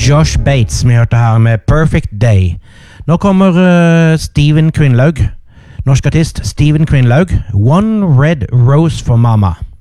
Josh Bates vi hørte her med Perfect Day. Nå kommer Steven Quinlaug, norsk artist Steven Quinlaug, One Red Rose for Mama.